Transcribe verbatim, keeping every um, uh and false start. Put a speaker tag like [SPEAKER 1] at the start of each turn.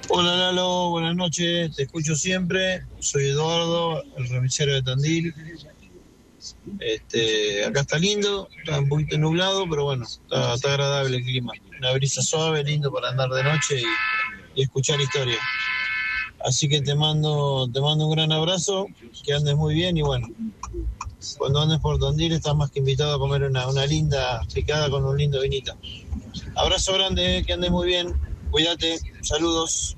[SPEAKER 1] Hola Lalo, buenas noches, te escucho siempre, soy Eduardo, el remisero de Tandil. Este, acá está lindo, está un poquito nublado, pero bueno, está, está agradable el clima. Una brisa suave, lindo para andar de noche y, y escuchar historia. Así que te mando, te mando un gran abrazo, que andes muy bien y bueno, cuando andes por Tandil estás más que invitado a comer una, una linda picada con un lindo vinito. Abrazo grande, que andes muy bien, cuídate, saludos.